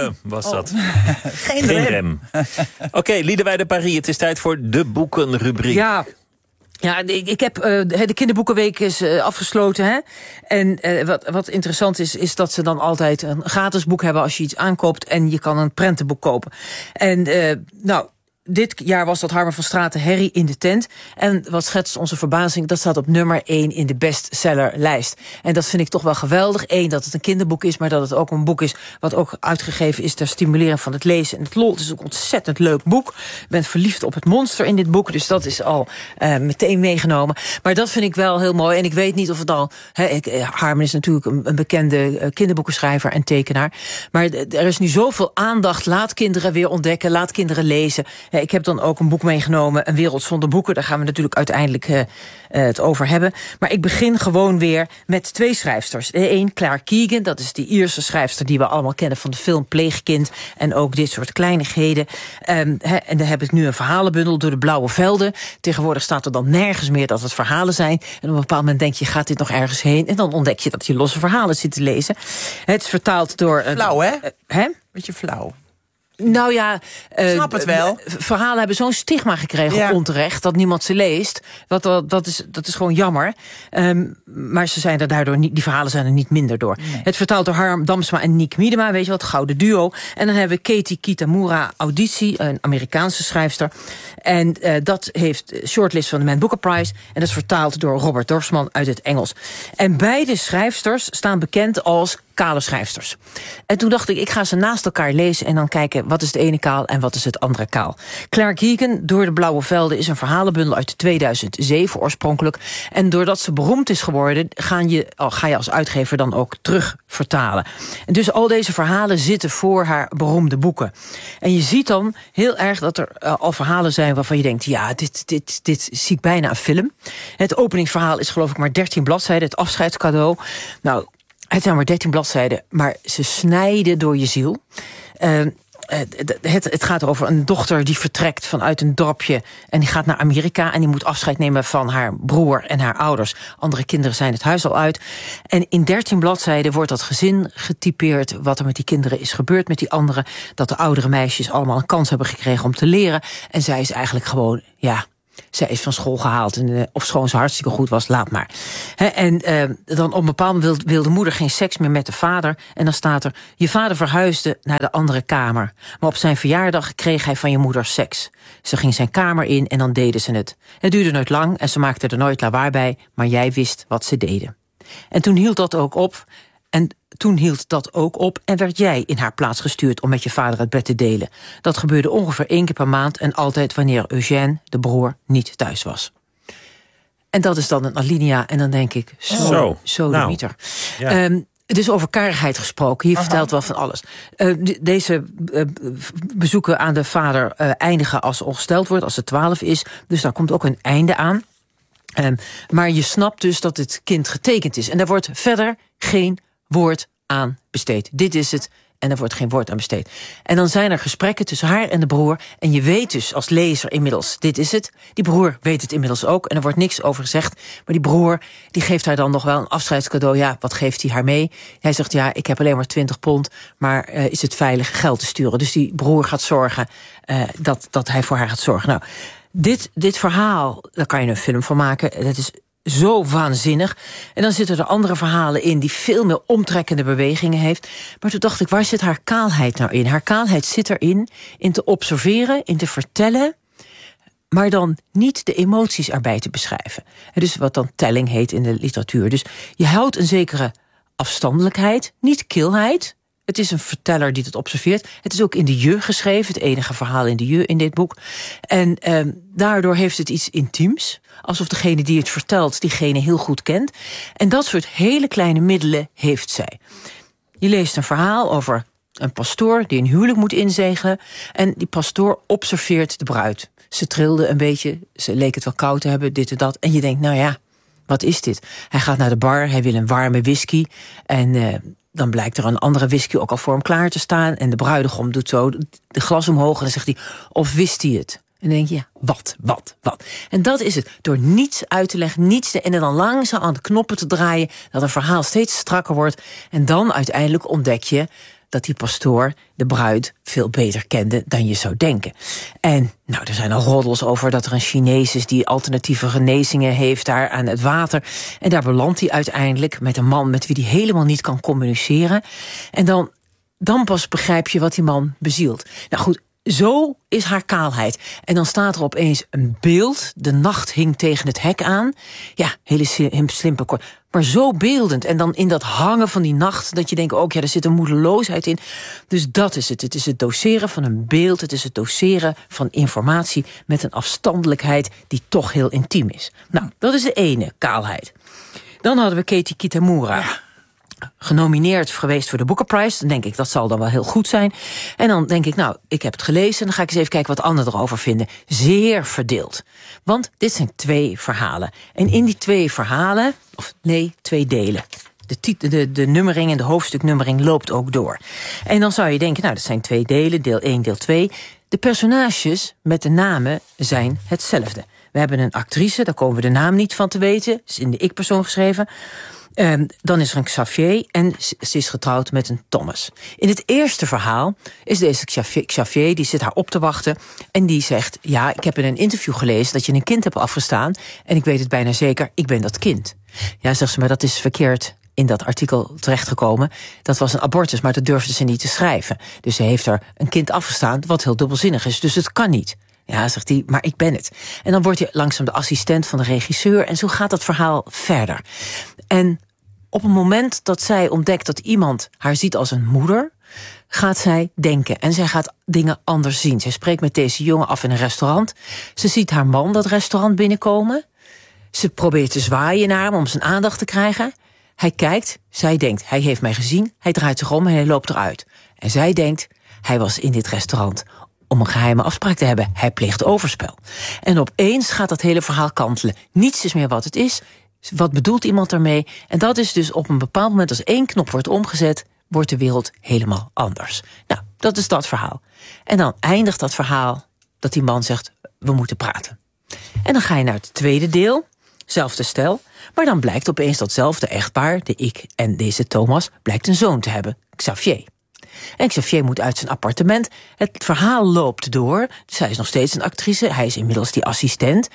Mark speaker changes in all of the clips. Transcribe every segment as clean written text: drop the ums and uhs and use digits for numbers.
Speaker 1: was dat.
Speaker 2: Geen rem.
Speaker 1: Oké, Liedewij de Paris, het is tijd voor de boekenrubriek.
Speaker 3: Ja, ik heb de kinderboekenweek is afgesloten. Hè? En wat interessant is dat ze dan altijd een gratis boek hebben als je iets aankoopt. En je kan een prentenboek kopen. En dit jaar was dat Harmen van Straten, Herrie in de tent. En wat schetst onze verbazing, dat staat op nummer 1 in de bestsellerlijst. En dat vind ik toch wel geweldig. 1, dat het een kinderboek is, maar dat het ook een boek is wat ook uitgegeven is ter stimulering van het lezen en het lol. Het is ook een ontzettend leuk boek. Ik ben verliefd op het monster in dit boek, dus dat is al meteen meegenomen. Maar dat vind ik wel heel mooi. En ik weet niet of het al... Harmen is natuurlijk een bekende kinderboekenschrijver en tekenaar. Maar er is nu zoveel aandacht. Laat kinderen weer ontdekken, laat kinderen lezen. Ik heb dan ook een boek meegenomen, Een wereld zonder boeken. Daar gaan we natuurlijk uiteindelijk het over hebben. Maar ik begin gewoon weer met 2 schrijfsters. Eén, Claire Keegan, dat is die Ierse schrijfster die we allemaal kennen van de film Pleegkind. En ook dit soort kleinigheden. En dan heb ik nu een verhalenbundel door de blauwe velden. Tegenwoordig staat er dan nergens meer dat het verhalen zijn. En op een bepaald moment denk je, gaat dit nog ergens heen? En dan ontdek je dat je losse verhalen zit te lezen. Het is vertaald door...
Speaker 2: Flauw, hè? Beetje flauw.
Speaker 3: Nou ja,
Speaker 2: snap het wel.
Speaker 3: Verhalen hebben zo'n stigma gekregen, onterecht, dat niemand ze leest. Dat is gewoon jammer. Maar ze zijn er daardoor niet, die verhalen zijn er niet minder door. Nee. Het vertaald door Harm Damsma en Niek Miedema, weet je wat, gouden duo. En dan hebben we Katie Kitamura Auditie, een Amerikaanse schrijfster. En dat heeft shortlist van de Man Booker Prize. En dat is vertaald door Robert Dorsman uit het Engels. En beide schrijfsters staan bekend als kale schrijfsters. En toen dacht ik ga ze naast elkaar lezen en dan kijken wat is het ene kaal en wat is het andere kaal. Claire Keegan, Door de blauwe velden, is een verhalenbundel uit 2007 oorspronkelijk. En doordat ze beroemd is geworden, ga je als uitgever dan ook terug vertalen. En dus al deze verhalen zitten voor haar beroemde boeken. En je ziet dan heel erg dat er al verhalen zijn waarvan je denkt, ja, dit zie ik bijna een film. Het openingsverhaal is geloof ik maar 13 bladzijden, het afscheidscadeau. Nou, het zijn maar 13 bladzijden, maar ze snijden door je ziel. Het gaat over een dochter die vertrekt vanuit een dorpje en die gaat naar Amerika en die moet afscheid nemen van haar broer en haar ouders. Andere kinderen zijn het huis al uit. En in 13 bladzijden wordt dat gezin getypeerd, wat er met die kinderen is gebeurd met die anderen. Dat de oudere meisjes allemaal een kans hebben gekregen om te leren. En zij is eigenlijk gewoon, zij is van school gehaald en ofschoon ze hartstikke goed was, laat maar. Dan op een bepaald moment wil de moeder geen seks meer met de vader. En dan staat er, je vader verhuisde naar de andere kamer. Maar op zijn verjaardag kreeg hij van je moeder seks. Ze ging zijn kamer in en dan deden ze het. Het duurde nooit lang en ze maakten er nooit lawaai bij, maar jij wist wat ze deden. En toen hield dat ook op. En werd jij in haar plaats gestuurd om met je vader het bed te delen. Dat gebeurde ongeveer 1 keer per maand en altijd wanneer Eugène, de broer, niet thuis was. En dat is dan een alinea en dan denk ik, zo de mieter. Ja. Dus over karigheid gesproken, hier vertelt wel van alles. Deze bezoeken aan de vader eindigen als ze ongesteld wordt, als ze 12 is. Dus daar komt ook een einde aan. Maar je snapt dus dat het kind getekend is. En daar wordt verder geen woord aan besteed. Dit is het. En er wordt geen woord aan besteed. En dan zijn er gesprekken tussen haar en de broer. En je weet dus als lezer inmiddels, dit is het. Die broer weet het inmiddels ook. En er wordt niks over gezegd. Maar die broer, die geeft haar dan nog wel een afscheidscadeau. Ja, wat geeft hij haar mee? Hij zegt, ja, ik heb alleen maar 20 pond. Maar is het veilig geld te sturen? Dus die broer gaat zorgen dat hij voor haar gaat zorgen. Nou, dit verhaal, daar kan je een film van maken. Dat is zo waanzinnig. En dan zitten er andere verhalen in die veel meer omtrekkende bewegingen heeft. Maar toen dacht ik, waar zit haar kaalheid nou in? Haar kaalheid zit erin in te observeren, in te vertellen, maar dan niet de emoties erbij te beschrijven. Dus wat dan telling heet in de literatuur. Dus je houdt een zekere afstandelijkheid, niet kilheid. Het is een verteller die het observeert. Het is ook in de je geschreven, het enige verhaal in de je in dit boek. En daardoor heeft het iets intiems. Alsof degene die het vertelt, diegene heel goed kent. En dat soort hele kleine middelen heeft zij. Je leest een verhaal over een pastoor die een huwelijk moet inzegenen. En die pastoor observeert de bruid. Ze trilde een beetje, ze leek het wel koud te hebben, dit en dat. En je denkt, nou ja, wat is dit? Hij gaat naar de bar, hij wil een warme whisky. En dan blijkt er een andere whisky ook al voor hem klaar te staan. En de bruidegom doet zo de glas omhoog en dan zegt hij, of wist hij het? En dan denk je, ja, wat? En dat is het. Door niets uit te leggen, en dan langzaam aan de knoppen te draaien, dat een verhaal steeds strakker wordt. En dan uiteindelijk ontdek je dat die pastoor de bruid veel beter kende dan je zou denken. En nou, er zijn al roddels over dat er een Chinees is die alternatieve genezingen heeft daar aan het water. En daar belandt hij uiteindelijk met een man met wie hij helemaal niet kan communiceren. En dan pas begrijp je wat die man bezielt. Nou goed, zo is haar kaalheid. En dan staat er opeens een beeld. De nacht hing tegen het hek aan. Ja, hele slimpe kort. Maar zo beeldend. En dan in dat hangen van die nacht, dat je denkt, ook ja, er zit een moedeloosheid in. Dus dat is het. Het is het doseren van een beeld. Het is het doseren van informatie met een afstandelijkheid die toch heel intiem is. Nou, dat is de ene, kaalheid. Dan hadden we Katie Kitamura. Ja. Genomineerd geweest voor de Booker Prize. Dan denk ik, dat zal dan wel heel goed zijn. En dan denk ik, nou, ik heb het gelezen. Dan ga ik eens even kijken wat anderen erover vinden. Zeer verdeeld. Want dit zijn 2 verhalen. En in die 2 verhalen, 2 delen. De nummering en de hoofdstuknummering loopt ook door. En dan zou je denken, nou, dat zijn 2 delen. Deel 1, deel 2. De personages met de namen zijn hetzelfde. We hebben een actrice, daar komen we de naam niet van te weten. Is in de ik-persoon geschreven. Dan is er een Xavier en ze is getrouwd met een Thomas. In het eerste verhaal is deze Xavier, die zit haar op te wachten. En die zegt, ja, ik heb in een interview gelezen dat je een kind hebt afgestaan. En ik weet het bijna zeker, ik ben dat kind. Ja, zegt ze, maar dat is verkeerd in dat artikel terechtgekomen. Dat was een abortus, maar dat durfde ze niet te schrijven. Dus ze heeft er een kind afgestaan, wat heel dubbelzinnig is. Dus het kan niet. Ja, zegt hij, maar ik ben het. En dan wordt hij langzaam de assistent van de regisseur. En zo gaat het verhaal verder. En op het moment dat zij ontdekt dat iemand haar ziet als een moeder, gaat zij denken. En zij gaat dingen anders zien. Zij spreekt met deze jongen af in een restaurant. Ze ziet haar man dat restaurant binnenkomen. Ze probeert te zwaaien naar hem om zijn aandacht te krijgen. Hij kijkt, zij denkt, hij heeft mij gezien. Hij draait zich om en hij loopt eruit. En zij denkt, hij was in dit restaurant om een geheime afspraak te hebben. Hij pleegt overspel. En opeens gaat dat hele verhaal kantelen. Niets is meer wat het is. Wat bedoelt iemand daarmee? En dat is dus op een bepaald moment, als 1 knop wordt omgezet, wordt de wereld helemaal anders. Nou, dat is dat verhaal. En dan eindigt dat verhaal dat die man zegt, we moeten praten. En dan ga je naar het tweede deel, zelfde stel, maar dan blijkt opeens datzelfde echtpaar, de ik en deze Thomas, blijkt een zoon te hebben, Xavier. En Xavier moet uit zijn appartement. Het verhaal loopt door. Zij is nog steeds een actrice. Hij is inmiddels die assistent.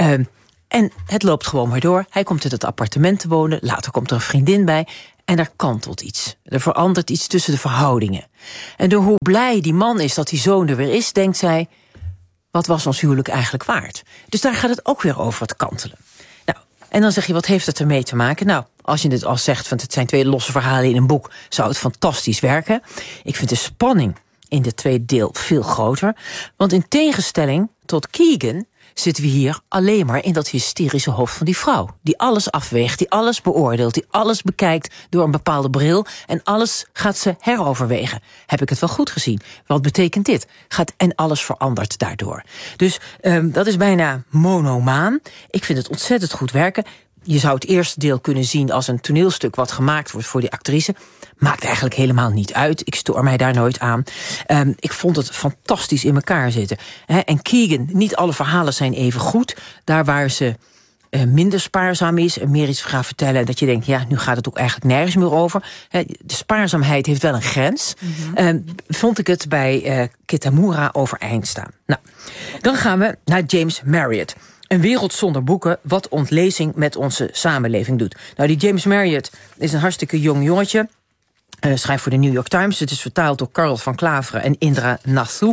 Speaker 3: En het loopt gewoon maar door. Hij komt in het appartement te wonen. Later komt er een vriendin bij. En er kantelt iets. Er verandert iets tussen de verhoudingen. En door hoe blij die man is dat die zoon er weer is, denkt zij, wat was ons huwelijk eigenlijk waard? Dus daar gaat het ook weer over het kantelen. Nou, en dan zeg je, wat heeft het ermee te maken? Nou, als je dit al zegt, want het zijn 2 losse verhalen in een boek, zou het fantastisch werken. Ik vind de spanning in het tweede deel veel groter. Want in tegenstelling tot Keegan zitten we hier alleen maar in dat hysterische hoofd van die vrouw. Die alles afweegt, die alles beoordeelt, die alles bekijkt door een bepaalde bril. En alles gaat ze heroverwegen. Heb ik het wel goed gezien? Wat betekent dit? En alles verandert daardoor. Dus dat is bijna monomaan. Ik vind het ontzettend goed werken. Je zou het eerste deel kunnen zien als een toneelstuk wat gemaakt wordt voor die actrice. Maakt eigenlijk helemaal niet uit. Ik stoor mij daar nooit aan. Ik vond het fantastisch in elkaar zitten. En Keegan, niet alle verhalen zijn even goed. Daar waar ze minder spaarzaam is en meer iets gaat vertellen, dat je denkt, ja, nu gaat het ook eigenlijk nergens meer over. De spaarzaamheid heeft wel een grens. Vond ik het bij Kitamura overeind staan. Nou, dan gaan we naar James Marriott. Een wereld zonder boeken, wat ontlezing met onze samenleving doet. Nou, die James Marriott is een hartstikke jong jongetje. Schrijft voor de New York Times. Het is vertaald door Karel van Klaveren en Indra Nathu.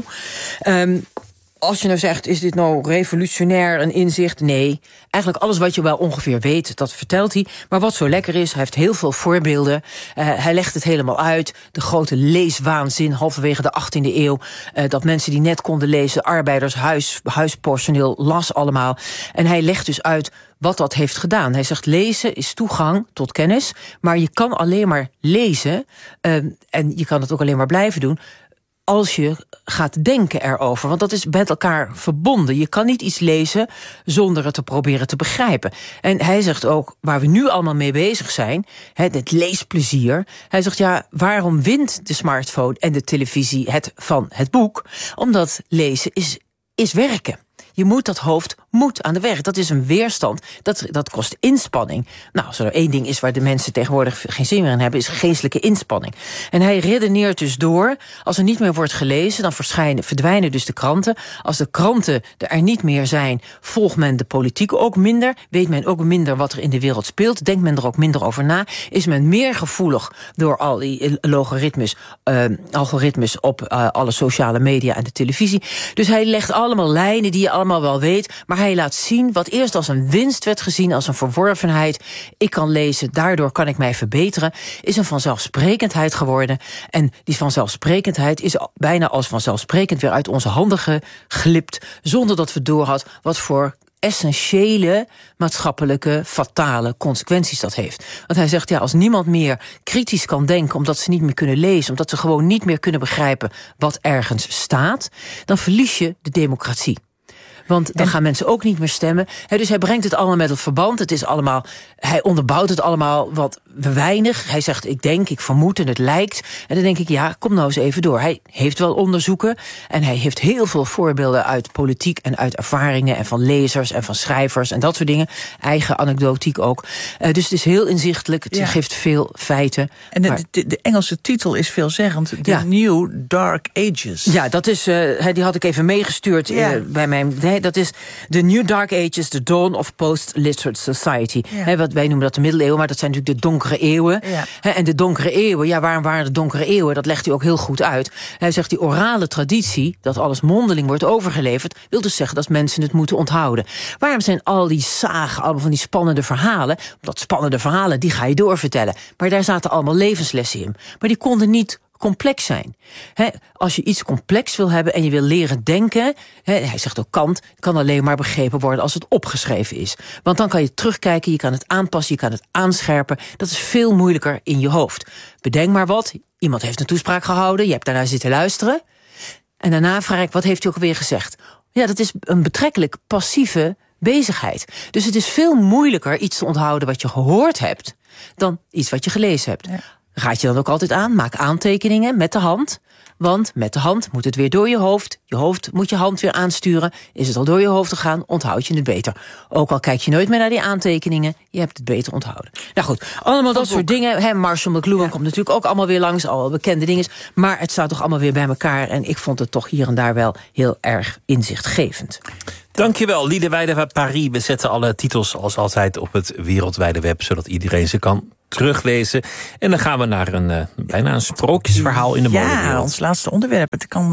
Speaker 3: Als je nou zegt, is dit nou revolutionair, een inzicht? Nee, eigenlijk alles wat je wel ongeveer weet, dat vertelt hij. Maar wat zo lekker is, hij heeft heel veel voorbeelden. Hij legt het helemaal uit. De grote leeswaanzin halverwege de 18e eeuw. Dat mensen die net konden lezen, arbeiders, huispersoneel, las allemaal. En hij legt dus uit wat dat heeft gedaan. Hij zegt, lezen is toegang tot kennis. Maar je kan alleen maar lezen, en je kan het ook alleen maar blijven doen, als je gaat denken erover. Want dat is met elkaar verbonden. Je kan niet iets lezen zonder het te proberen te begrijpen. En hij zegt ook, waar we nu allemaal mee bezig zijn, het leesplezier. Hij zegt, ja, waarom wint de smartphone en de televisie het van het boek? Omdat lezen is werken. Je moet dat hoofd moet aan de werk. Dat is een weerstand. Dat kost inspanning. Nou, als er één ding is waar de mensen tegenwoordig geen zin meer in hebben, is geestelijke inspanning. En hij redeneert dus door, als er niet meer wordt gelezen, dan verdwijnen dus de kranten. Als de kranten er niet meer zijn, volgt men de politiek ook minder, weet men ook minder wat er in de wereld speelt, denkt men er ook minder over na, is men meer gevoelig door al die algoritmes op alle sociale media en de televisie. Dus hij legt allemaal lijnen die je allemaal wel weet, maar hij laat zien wat eerst als een winst werd gezien, als een verworvenheid. Ik kan lezen, daardoor kan ik mij verbeteren, is een vanzelfsprekendheid geworden. En die vanzelfsprekendheid is bijna als vanzelfsprekend weer uit onze handen geglipt, zonder dat we doorhad wat voor essentiële, maatschappelijke, fatale consequenties dat heeft. Want hij zegt, als niemand meer kritisch kan denken, omdat ze niet meer kunnen lezen, omdat ze gewoon niet meer kunnen begrijpen wat ergens staat, dan verlies je de democratie. Want dan gaan mensen ook niet meer stemmen. Dus hij brengt het allemaal met het verband. Het is allemaal, hij onderbouwt het allemaal wat weinig. Hij zegt, ik denk, ik vermoed en het lijkt. En dan denk ik, kom nou eens even door. Hij heeft wel onderzoeken. En hij heeft heel veel voorbeelden uit politiek en uit ervaringen en van lezers en van schrijvers en dat soort dingen. Eigen anekdotiek ook. Dus het is heel inzichtelijk. Het geeft veel feiten.
Speaker 2: En de Engelse titel is veelzeggend. The New Dark Ages.
Speaker 3: Ja, dat is, die had ik even meegestuurd bij mijn. Dat is The New Dark Ages, The Dawn of Post-Literate Society. Wat wij noemen dat de middeleeuwen, maar dat zijn natuurlijk de donkere eeuwen. En de donkere eeuwen, waarom waren de donkere eeuwen? Dat legt hij ook heel goed uit. Hij zegt, die orale traditie, dat alles mondeling wordt overgeleverd, wil dus zeggen dat mensen het moeten onthouden. Waarom zijn al die zagen, allemaal van die spannende verhalen? Omdat spannende verhalen, die ga je doorvertellen. Maar daar zaten allemaal levenslessen in. Maar die konden niet complex zijn. Als je iets complex wil hebben en je wil leren denken, hij zegt ook Kant, kan alleen maar begrepen worden als het opgeschreven is. Want dan kan je terugkijken, je kan het aanpassen, je kan het aanscherpen. Dat is veel moeilijker in je hoofd. Bedenk maar wat, iemand heeft een toespraak gehouden, je hebt daarna zitten luisteren. En daarna vraag ik, wat heeft hij ook alweer gezegd? Ja, dat is een betrekkelijk passieve bezigheid. Dus het is veel moeilijker iets te onthouden wat je gehoord hebt dan iets wat je gelezen hebt. Raad je dan ook altijd aan, maak aantekeningen met de hand. Want met de hand moet het weer door je hoofd. Je hoofd moet je hand weer aansturen. Is het al door je hoofd gegaan, onthoud je het beter. Ook al kijk je nooit meer naar die aantekeningen, je hebt het beter onthouden. Nou goed, allemaal dat soort dingen. Marshall McLuhan komt natuurlijk ook allemaal weer langs, al bekende dingen. Maar het staat toch allemaal weer bij elkaar. En ik vond het toch hier en daar wel heel erg inzichtgevend.
Speaker 1: Dankjewel, Liederwijde Paris. We zetten alle titels als altijd op het wereldwijde web, zodat iedereen ze kan teruglezen. En dan gaan we naar bijna een sprookjesverhaal in de modewereld. Ja,
Speaker 2: ons laatste onderwerp.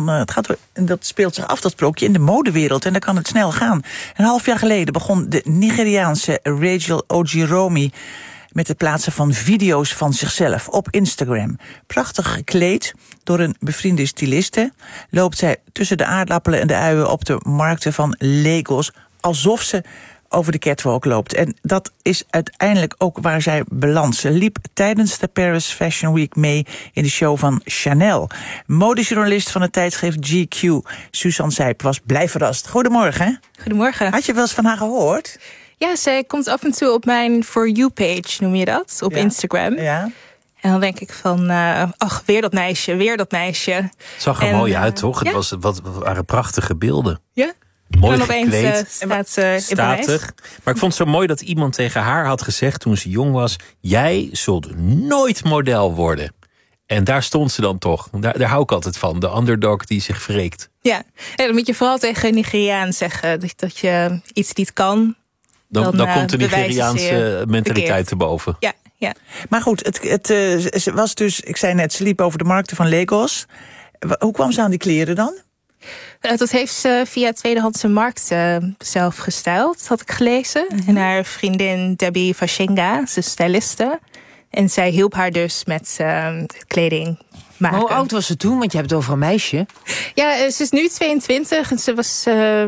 Speaker 2: Dat speelt zich af, dat sprookje, in de modewereld. En dan kan het snel gaan. Een half jaar geleden begon de Nigeriaanse Rachel Ojiromi met het plaatsen van video's van zichzelf op Instagram. Prachtig gekleed door een bevriende styliste loopt zij tussen de aardappelen en de uien op de markten van Lagos, alsof ze over de catwalk loopt. En dat is uiteindelijk ook waar zij belandt. Ze liep tijdens de Paris Fashion Week mee in de show van Chanel. Modejournalist van het tijdschrift GQ, Suzanne Sijp, was blij verrast. Goedemorgen.
Speaker 4: Goedemorgen.
Speaker 2: Had je wel eens van haar gehoord?
Speaker 4: Ja, zij komt af en toe op mijn For You-page, noem je dat, op Instagram.
Speaker 2: Ja.
Speaker 4: En dan denk ik van, ach, weer dat meisje, weer dat meisje.
Speaker 1: Het zag er mooi uit, toch?
Speaker 4: Ja?
Speaker 1: Het waren prachtige beelden.
Speaker 4: Ja.
Speaker 1: Mooi
Speaker 4: en opeens
Speaker 1: gekleed,
Speaker 4: staat in Parijs.
Speaker 1: Maar ik vond het zo mooi dat iemand tegen haar had gezegd toen ze jong was, jij zult nooit model worden. En daar stond ze dan toch. Daar hou ik altijd van. De underdog die zich wreekt.
Speaker 4: Ja, en dan moet je vooral tegen een Nigeriaan zeggen dat je iets niet kan.
Speaker 1: Dan komt de Nigeriaanse mentaliteit te boven.
Speaker 4: Ja, ja.
Speaker 2: Maar goed, ze was dus, ik zei net, ze liep over de markten van Lagos. Hoe kwam ze aan die kleren dan?
Speaker 4: Dat heeft ze via tweedehandse markt zelf gestyled, had ik gelezen. Mm-hmm. En haar vriendin Debbie Fashinga, ze styliste. En zij hielp haar dus met kleding maken.
Speaker 3: Maar hoe oud was ze toen? Want je hebt het over een meisje.
Speaker 4: Ja, ze is nu 22 en ze was...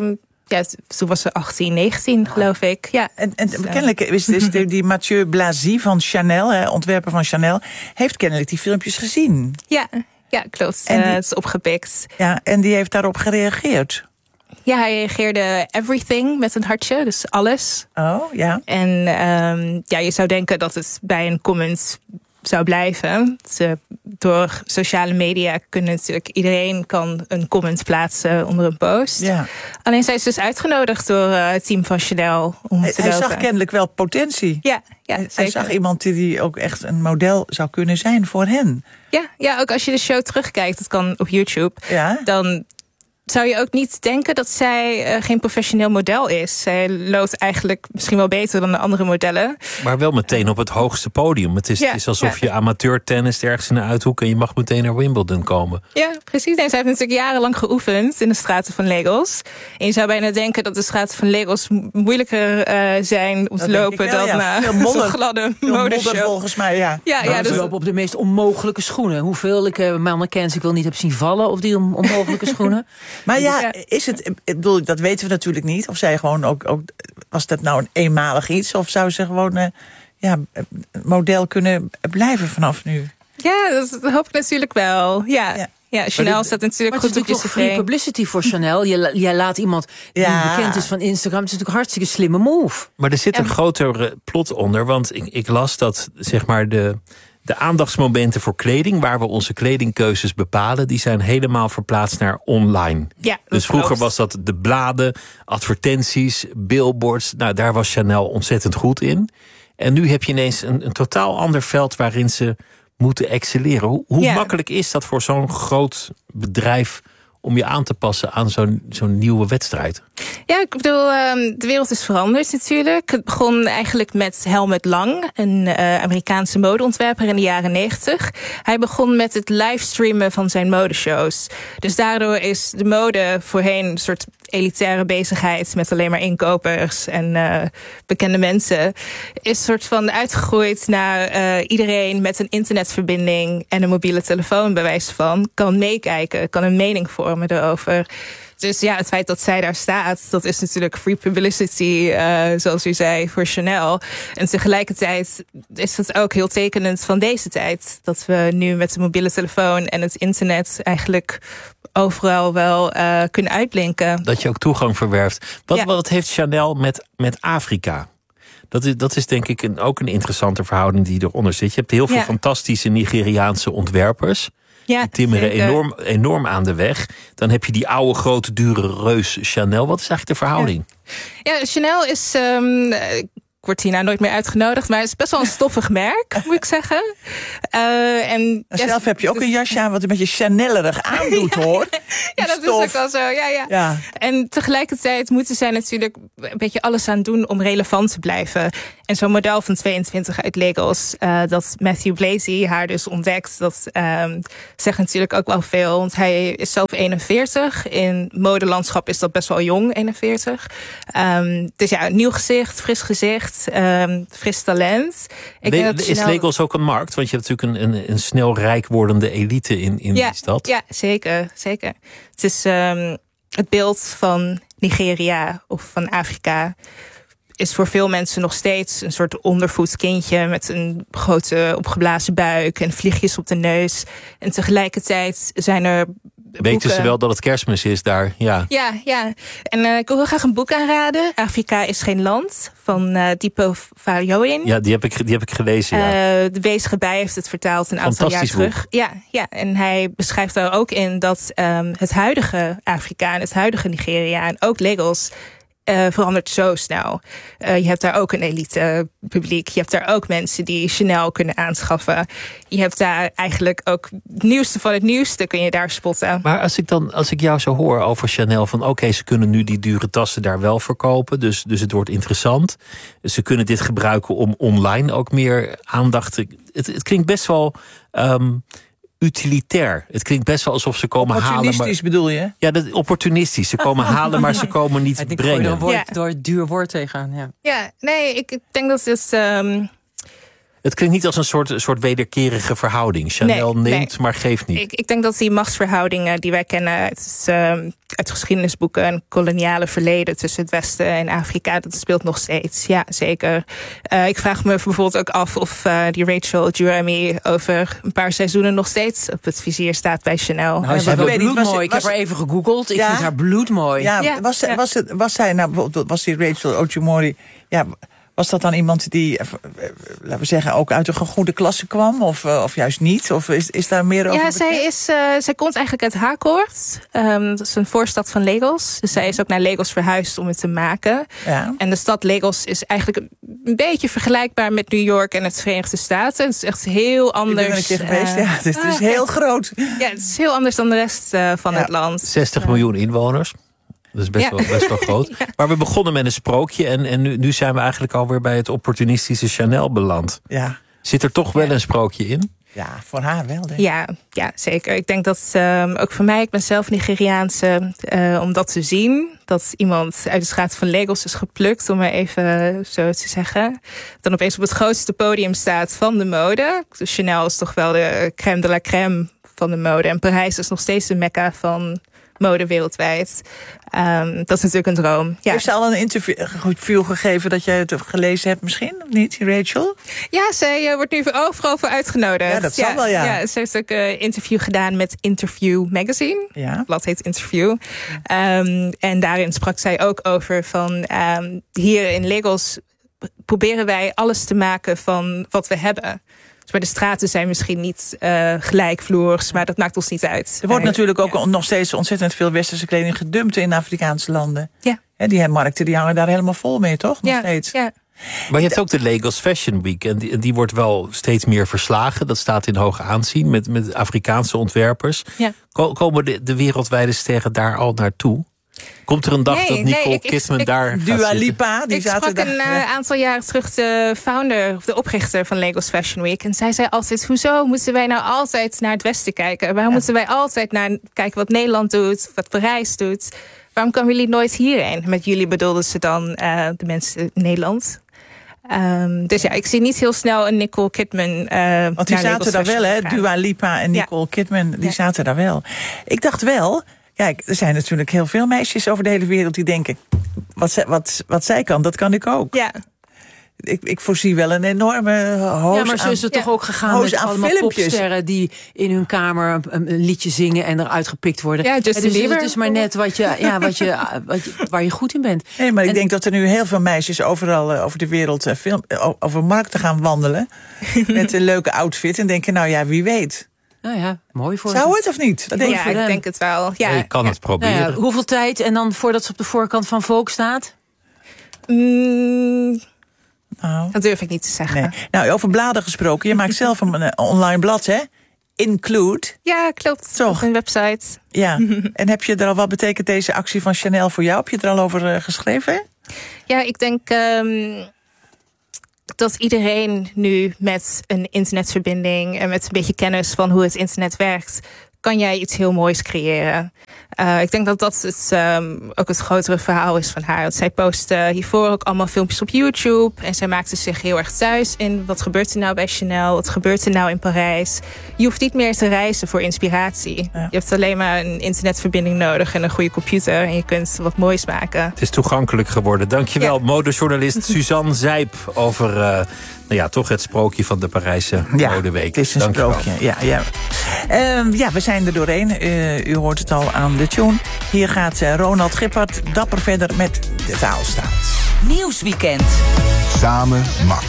Speaker 4: toen was ze 18, 19, geloof ik. Ja.
Speaker 2: En kennelijk is die Mathieu Blazy van Chanel, ontwerper van Chanel, heeft kennelijk die filmpjes gezien.
Speaker 4: Ja, klopt. Het is opgepikt.
Speaker 2: Ja, en die heeft daarop gereageerd.
Speaker 4: Ja, hij reageerde everything met een hartje, dus alles.
Speaker 2: Oh, ja.
Speaker 4: En je zou denken dat het bij een comment zou blijven. Door sociale media iedereen kan een comment plaatsen onder een post.
Speaker 2: Ja.
Speaker 4: Alleen zij is dus uitgenodigd door het team van Chanel om te
Speaker 2: Hij
Speaker 4: lopen.
Speaker 2: zag kennelijk wel potentie.
Speaker 4: Ja,
Speaker 2: Hij
Speaker 4: zeker.
Speaker 2: zag iemand die ook echt een model zou kunnen zijn voor hen.
Speaker 4: Ja, ook als je de show terugkijkt, dat kan op YouTube,
Speaker 2: Ja.
Speaker 4: dan zou je ook niet denken dat zij geen professioneel model is. Zij loopt eigenlijk misschien wel beter dan de andere modellen.
Speaker 1: Maar wel meteen op het hoogste podium. Het is alsof je amateurtennis ergens in de Uithoek en je mag meteen naar Wimbledon komen.
Speaker 4: Ja, precies. En zij heeft natuurlijk jarenlang geoefend in de straten van Lagos. En je zou bijna denken dat de straten van Lagos moeilijker zijn om te lopen dan zo'n gladde modeshow.
Speaker 2: Volgens mij, ja.
Speaker 3: Ze lopen op de meest onmogelijke schoenen. Hoeveel ik mannen ken ik wel niet heb zien vallen op die onmogelijke schoenen.
Speaker 2: Maar is het, ik bedoel, dat weten we natuurlijk niet. Of zij gewoon ook was dat nou een eenmalig iets? Of zou ze gewoon model kunnen blijven vanaf nu?
Speaker 4: Ja, dat hoop ik natuurlijk wel. Ja, Chanel staat natuurlijk goed op je
Speaker 3: toch free publicity voor Chanel. Jij laat iemand die bekend is van Instagram. Het is natuurlijk een hartstikke slimme move.
Speaker 1: Maar er zit een groter plot onder. Want ik las dat zeg maar de aandachtsmomenten voor kleding, waar we onze kledingkeuzes bepalen, die zijn helemaal verplaatst naar online.
Speaker 4: Ja,
Speaker 1: dus vroeger was dat de bladen, advertenties, billboards. Nou, daar was Chanel ontzettend goed in. En nu heb je ineens een totaal ander veld waarin ze moeten excelleren. Hoe makkelijk is dat voor zo'n groot bedrijf om je aan te passen aan zo'n nieuwe wedstrijd?
Speaker 4: Ja, ik bedoel, de wereld is veranderd natuurlijk. Het begon eigenlijk met Helmut Lang, een Amerikaanse modeontwerper in de jaren 90. Hij begon met het livestreamen van zijn modeshows. Dus daardoor is de mode voorheen een soort elitaire bezigheid met alleen maar inkopers en bekende mensen, is soort van uitgegroeid naar iedereen met een internetverbinding en een mobiele telefoon, bij wijze van, kan meekijken, kan een mening vormen erover. Dus ja, het feit dat zij daar staat, dat is natuurlijk free publicity, zoals u zei, voor Chanel. En tegelijkertijd is het ook heel tekenend van deze tijd, dat we nu met de mobiele telefoon en het internet eigenlijk overal wel kunnen uitblinken.
Speaker 1: Dat je ook toegang verwerft. Wat heeft Chanel met Afrika? Dat is denk ik ook een interessante verhouding die eronder zit. Je hebt heel veel fantastische Nigeriaanse ontwerpers. Ja, die timmeren enorm aan de weg. Dan heb je die oude, grote, dure reus Chanel. Wat is eigenlijk de verhouding?
Speaker 4: Ja, Chanel is... ik word hierna nooit meer uitgenodigd, maar het is best wel een stoffig merk, moet ik zeggen.
Speaker 2: Zelf heb je ook een jasje aan wat een beetje Chanellerig aandoet, hoor.
Speaker 4: Ja, dat is ook wel zo. Ja. En tegelijkertijd moeten zij natuurlijk een beetje alles aan doen om relevant te blijven. En zo'n model van 22 uit Lagos, dat Matthew Blazy haar dus ontdekt, dat zegt natuurlijk ook wel veel. Want hij is zelf 41. In modelandschap is dat best wel jong, 41. Dus ja, een nieuw gezicht, fris gezicht. Fris talent.
Speaker 1: Is Lagos ook een markt? Want je hebt natuurlijk een snel rijk wordende elite in die stad. Ja,
Speaker 4: zeker. Het is het beeld van Nigeria of van Afrika is voor veel mensen nog steeds een soort ondervoed kindje met een grote opgeblazen buik en vliegjes op de neus. En tegelijkertijd zijn er
Speaker 1: weten ze wel dat het Kerstmis is daar, ja.
Speaker 4: Ja. En ik wil heel graag een boek aanraden. Afrika is geen land, van Dipo Farioin.
Speaker 1: Ja, die heb ik gelezen, ja.
Speaker 4: De Wezige Bij heeft het vertaald een aantal jaar terug.
Speaker 1: Boek.
Speaker 4: Ja, en hij beschrijft daar ook in dat het huidige Afrika en het huidige Nigeria en ook Lagos verandert zo snel. Je hebt daar ook een elite publiek. Je hebt daar ook mensen die Chanel kunnen aanschaffen. Je hebt daar eigenlijk ook het nieuwste van het nieuwste kun je daar spotten.
Speaker 1: Maar als ik jou zo hoor over Chanel van oké, ze kunnen nu die dure tassen daar wel verkopen. Dus het wordt interessant. Ze kunnen dit gebruiken om online ook meer aandacht te... Het klinkt best wel utilitair. Het klinkt best wel alsof ze komen halen.
Speaker 2: Opportunistisch bedoel je?
Speaker 1: Ja, opportunistisch. Ze komen halen, maar ze komen niet brengen.
Speaker 3: Door het duur woord tegenaan.
Speaker 4: Ja, nee, ik denk dat het...
Speaker 1: Het klinkt niet als een soort wederkerige verhouding. Chanel neemt, maar geeft niet.
Speaker 4: Ik denk dat die machtsverhoudingen die wij kennen uit geschiedenisboeken en koloniale verleden tussen het Westen en Afrika, dat speelt nog steeds. Ja, zeker. Ik vraag me bijvoorbeeld ook af of die Rachel Jeremy over een paar seizoenen nog steeds op het vizier staat bij Chanel.
Speaker 3: Nou, ze hebben bloedmooi. Ik heb haar even gegoogeld. Ik vind haar bloedmooi.
Speaker 2: Ja, was zij nou bijvoorbeeld, was die Rachel Ojimori, Was dat dan iemand die, laten we zeggen, ook uit een goede klasse kwam? Of juist niet? Of is daar meer over bekend?
Speaker 4: Zij komt eigenlijk uit Harcourt. Dat is een voorstad van Lagos. Dus zij is ook naar Lagos verhuisd om het te maken. Ja. En de stad Lagos is eigenlijk een beetje vergelijkbaar met New York en het Verenigde Staten. Het is echt heel anders.
Speaker 2: Ik ben er geweest, ja. Het is heel groot.
Speaker 4: Ja, het is heel anders dan de rest van het land.
Speaker 1: 60 miljoen inwoners. Dat is best wel groot. Ja. Maar we begonnen met een sprookje en nu zijn we eigenlijk alweer bij het opportunistische Chanel beland. Ja. Zit er toch wel een sprookje in?
Speaker 2: Ja, voor haar wel, denk
Speaker 4: ik. Ja, zeker. Ik denk dat ook voor mij, ik ben zelf Nigeriaanse, om dat te zien, dat iemand uit de straat van Lagos is geplukt, om maar even zo te zeggen, dan opeens op het grootste podium staat van de mode. Dus Chanel is toch wel de crème de la crème van de mode. En Parijs is nog steeds de mekka van mode wereldwijd. Dat is natuurlijk een droom. Ja.
Speaker 2: Heeft ze al een interview gegeven dat jij het gelezen hebt misschien? Of niet, Rachel?
Speaker 4: Ja, zij wordt nu overal voor uitgenodigd.
Speaker 2: Ja, dat zal wel, ja.
Speaker 4: Ze heeft ook een interview gedaan met Interview Magazine. Ja. Het blad heet Interview. En daarin sprak zij ook over van hier in Lagos proberen wij alles te maken van wat we hebben. Dus maar de straten zijn misschien niet gelijkvloers, maar dat maakt ons niet uit.
Speaker 2: Er wordt natuurlijk ook nog steeds ontzettend veel westerse kleding gedumpt in Afrikaanse landen. Ja. Die markten die hangen daar helemaal vol mee, toch? Nog steeds. Ja.
Speaker 1: Maar je hebt ook de Lagos Fashion Week. En die wordt wel steeds meer verslagen. Dat staat in hoog aanzien met Afrikaanse ontwerpers. Ja. Komen de wereldwijde sterren daar al naartoe? Komt er een dag dat Nicole Kidman daar gaat
Speaker 2: Dua Lipa, die
Speaker 4: zaten daar. Ik sprak een aantal jaren terug de founder, of de oprichter van Lagos Fashion Week. En zij zei altijd, hoezo moeten wij nou altijd naar het westen kijken? Waarom moeten wij altijd naar kijken wat Nederland doet, wat Parijs doet? Waarom komen jullie nooit hierheen? Met jullie bedoelden ze dan de mensen in Nederland. Dus ja, ik zie niet heel snel een Nicole Kidman.
Speaker 2: Want die zaten daar wel, hè? Dua Lipa en Nicole Kidman, die zaten daar wel. Ik dacht wel, kijk, er zijn natuurlijk heel veel meisjes over de hele wereld die denken, wat zij kan, dat kan ik ook. Ja. Ik voorzie wel een enorme hoos.
Speaker 3: Ja, maar zo is het toch ook gegaan met allemaal popsterren die in hun kamer een liedje zingen en eruit gepikt worden.
Speaker 4: Ja, Justin Bieber.
Speaker 3: Het is maar net waar je goed in bent.
Speaker 2: Nee, maar ik denk dat er nu heel veel meisjes overal over de wereld over markten gaan wandelen met een leuke outfit en denken, nou ja, wie weet.
Speaker 3: Nou ja, mooi voor
Speaker 2: Zou het of niet?
Speaker 4: Ik denk het wel. Ja,
Speaker 1: je kan het proberen.
Speaker 3: Nou ja, hoeveel tijd en dan voordat ze op de voorkant van Vogue staat?
Speaker 4: Nou, dat durf ik niet te zeggen.
Speaker 2: Nee. Nou, over bladen gesproken. Je maakt zelf een online blad, hè? Include.
Speaker 4: Ja, klopt. Toch? Op een website.
Speaker 2: Ja. En heb je er al, wat betekent deze actie van Chanel voor jou? Heb je er al over geschreven?
Speaker 4: Ja, ik denk dat iedereen nu met een internetverbinding en met een beetje kennis van hoe het internet werkt, kan jij iets heel moois creëren. Ik denk dat dat ook het grotere verhaal is van haar. Want zij postte hiervoor ook allemaal filmpjes op YouTube. En zij maakte zich heel erg thuis in wat gebeurt er nou bij Chanel? Wat gebeurt er nou in Parijs? Je hoeft niet meer te reizen voor inspiratie. Ja. Je hebt alleen maar een internetverbinding nodig en een goede computer. En je kunt wat moois maken.
Speaker 1: Het is toegankelijk geworden. Dankjewel, modejournalist Suzanne Zijp over toch het sprookje van de Parijse modeweek.
Speaker 2: Het is een sprookje. Ja, we zijn er doorheen. U hoort het al aan de tune. Hier gaat Ronald Gippert dapper verder met de taalstaat.
Speaker 5: Nieuwsweekend.
Speaker 6: Samen Max.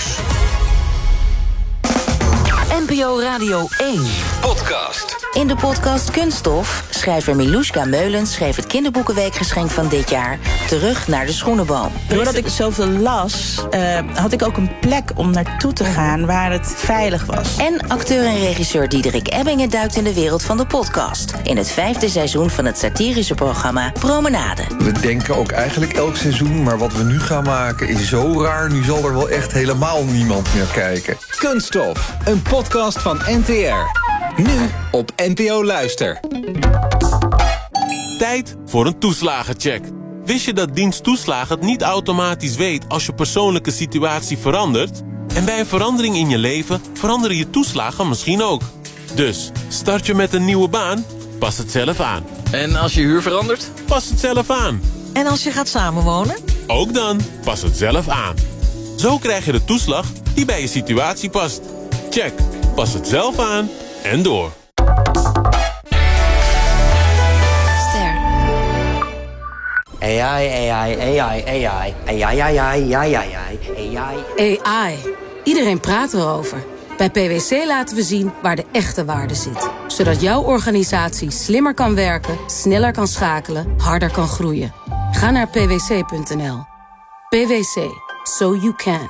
Speaker 5: NPO Radio 1.
Speaker 6: Podcast.
Speaker 5: In de podcast Kunststof, schrijver Miluska Meulens schreef het kinderboekenweekgeschenk van dit jaar Terug naar de Schoenenboom.
Speaker 7: Doordat ik zoveel las, had ik ook een plek om naartoe te gaan waar het veilig was.
Speaker 5: En acteur en regisseur Diederik Ebbingen duikt in de wereld van de podcast. In het 5e seizoen van het satirische programma Promenade.
Speaker 8: We denken ook eigenlijk elk seizoen, maar wat we nu gaan maken is zo raar. Nu zal er wel echt helemaal niemand meer kijken.
Speaker 9: Kunststof, een podcast van NTR. Nu op NPO Luister.
Speaker 10: Tijd voor een toeslagencheck. Wist je dat dienst toeslagen het niet automatisch weet als je persoonlijke situatie verandert? En bij een verandering in je leven veranderen je toeslagen misschien ook. Dus, start je met een nieuwe baan? Pas het zelf aan.
Speaker 9: En als je huur verandert?
Speaker 10: Pas het zelf aan.
Speaker 7: En als je gaat samenwonen?
Speaker 10: Ook dan, pas het zelf aan. Zo krijg je de toeslag die bij je situatie past. Check, pas het zelf aan en door.
Speaker 11: AI. Iedereen praat erover. Bij PwC laten we zien waar de echte waarde zit. Zodat jouw organisatie slimmer kan werken, sneller kan schakelen, harder kan groeien. Ga naar pwc.nl. PwC. So you can.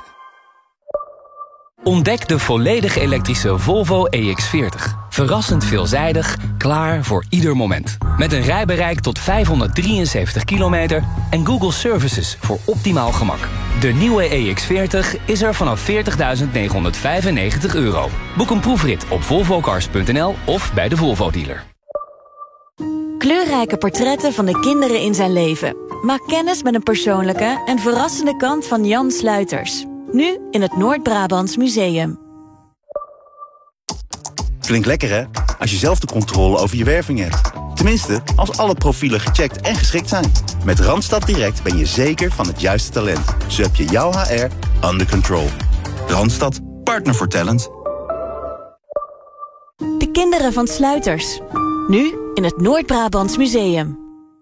Speaker 12: Ontdek de volledig elektrische Volvo EX40. Verrassend veelzijdig, klaar voor ieder moment. Met een rijbereik tot 573 kilometer en Google Services voor optimaal gemak. De nieuwe EX40 is er vanaf €40.995. Boek een proefrit op volvocars.nl of bij de Volvo-dealer.
Speaker 13: Kleurrijke portretten van de kinderen in zijn leven. Maak kennis met een persoonlijke en verrassende kant van Jan Sluiters. Nu in het Noord-Brabants Museum.
Speaker 14: Klinkt lekker, hè? Als je zelf de controle over je werving hebt. Tenminste, als alle profielen gecheckt en geschikt zijn. Met Randstad Direct ben je zeker van het juiste talent. Zo heb je jouw HR under control. Randstad, partner voor talent.
Speaker 13: De kinderen van Sluiters. Nu in het Noord-Brabants Museum.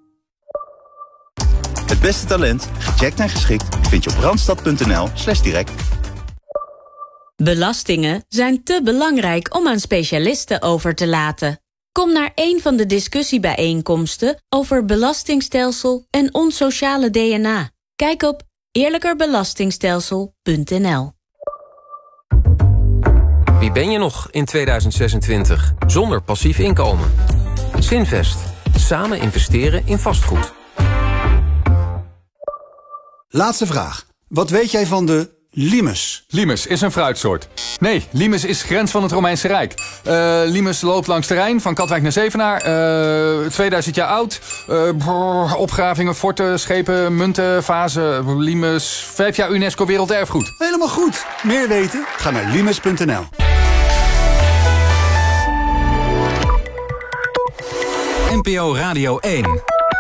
Speaker 14: Het beste talent, gecheckt en geschikt, vind je op randstad.nl/direct.
Speaker 15: Belastingen zijn te belangrijk om aan specialisten over te laten. Kom naar een van de discussiebijeenkomsten over belastingstelsel en ons sociale DNA. Kijk op eerlijkerbelastingstelsel.nl.
Speaker 16: Wie ben je nog in 2026 zonder passief inkomen? Zinvest. Samen investeren in vastgoed.
Speaker 17: Laatste vraag. Wat weet jij van de limes?
Speaker 18: Limes is een fruitsoort. Nee, limes is grens van het Romeinse Rijk. Limes loopt langs de Rijn, van Katwijk naar Zevenaar. 2000 jaar oud. Opgravingen, forten, schepen, munten, vazen. Limes, 5 jaar UNESCO Werelderfgoed.
Speaker 17: Helemaal goed. Meer weten? Ga naar limes.nl.
Speaker 9: NPO Radio 1.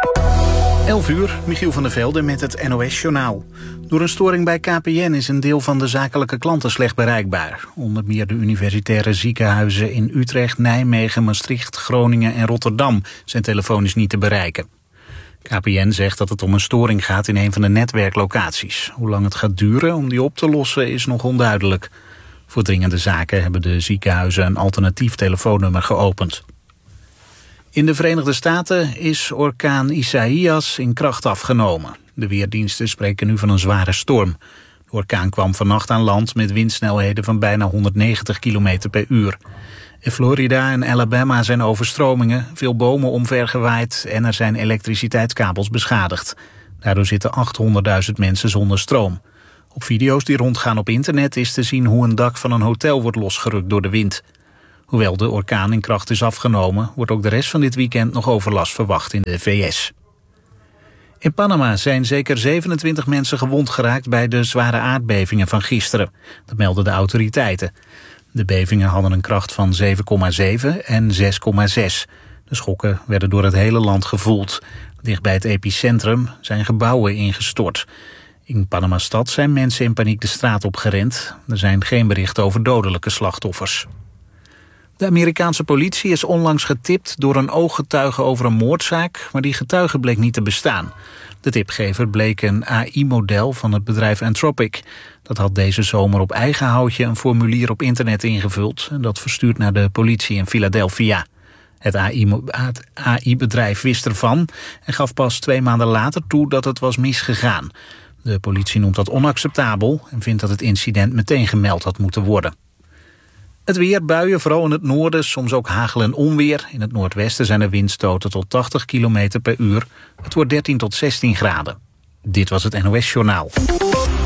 Speaker 19: 11 uur, Michiel van der Velde met het NOS-journaal. Door een storing bij KPN is een deel van de zakelijke klanten slecht bereikbaar. Onder meer de universitaire ziekenhuizen in Utrecht, Nijmegen, Maastricht, Groningen en Rotterdam zijn telefonisch niet te bereiken. KPN zegt dat het om een storing gaat in een van de netwerklocaties. Hoe lang het gaat duren om die op te lossen is nog onduidelijk. Voor dringende zaken hebben de ziekenhuizen een alternatief telefoonnummer geopend. In de Verenigde Staten is orkaan Isaias in kracht afgenomen. De weerdiensten spreken nu van een zware storm. De orkaan kwam vannacht aan land met windsnelheden van bijna 190 km per uur. In Florida en Alabama zijn overstromingen, veel bomen omvergewaaid en er zijn elektriciteitskabels beschadigd. Daardoor zitten 800.000 mensen zonder stroom. Op video's die rondgaan op internet is te zien hoe een dak van een hotel wordt losgerukt door de wind. Hoewel de orkaan in kracht is afgenomen, wordt ook de rest van dit weekend nog overlast verwacht in de VS. In Panama zijn zeker 27 mensen gewond geraakt bij de zware aardbevingen van gisteren. Dat melden de autoriteiten. De bevingen hadden een kracht van 7,7 en 6,6. De schokken werden door het hele land gevoeld. Dicht bij het epicentrum zijn gebouwen ingestort. In Panama-stad zijn mensen in paniek de straat opgerend. Er zijn geen berichten over dodelijke slachtoffers. De Amerikaanse politie is onlangs getipt door een ooggetuige over een moordzaak, maar die getuige bleek niet te bestaan. De tipgever bleek een AI-model van het bedrijf Anthropic. Dat had deze zomer op eigen houtje een formulier op internet ingevuld en dat verstuurd naar de politie in Philadelphia. Het AI-bedrijf wist ervan en gaf pas 2 maanden later toe dat het was misgegaan. De politie noemt dat onacceptabel en vindt dat het incident meteen gemeld had moeten worden. Het weer, buien, vooral in het noorden, soms ook hagel en onweer. In het noordwesten zijn er windstoten tot 80 km per uur. Het wordt 13 tot 16 graden. Dit was het NOS Journaal.